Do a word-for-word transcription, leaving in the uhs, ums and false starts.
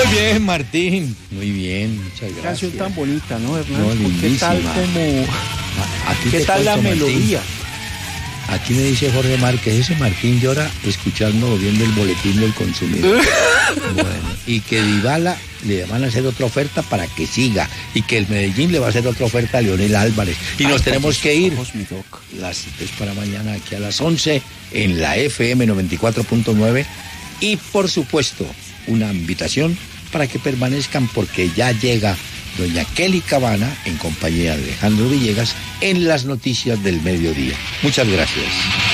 bien, Martín. Muy bien, muchas gracias. Canción tan bonita, ¿no, Hernán? No, ¿Qué tal como Aquí qué te tal la cuento, Martín. melodía? Aquí me dice Jorge Márquez, ese Martín llora escuchando o viendo el boletín del consumidor. Bueno, y que Dybala le van a hacer otra oferta para que siga, y que el Medellín le va a hacer otra oferta a Leonel Álvarez. Y nos Ay, tenemos que ir. ojos, mi doc. La cita es para mañana aquí a las once en la F M noventa y cuatro punto nueve. Y por supuesto, una invitación para que permanezcan, porque ya llega doña Kelly Cabana en compañía de Alejandro Villegas en las noticias del mediodía. Muchas gracias.